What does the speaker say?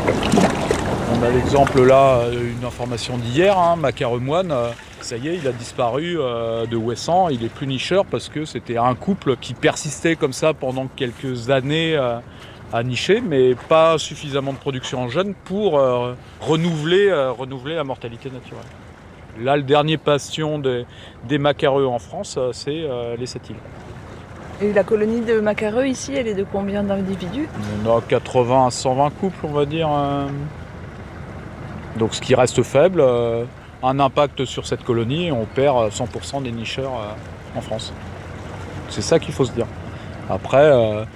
On a l'exemple là, une information d'hier, Macaremoine, ça y est, il a disparu de Ouessant, il est plus nicheur parce que c'était un couple qui persistait comme ça pendant quelques années à nicher, mais pas suffisamment de production en jeunes pour renouveler la mortalité naturelle. Là, le dernier bastion des macareux en France, c'est les Sept-Îles. Et la colonie de macareux ici, elle est de combien d'individus? On a 80 à 120 couples, on va dire. Donc ce qui reste faible, un impact sur cette colonie et on perd 100% des nicheurs en France. C'est ça qu'il faut se dire. Après,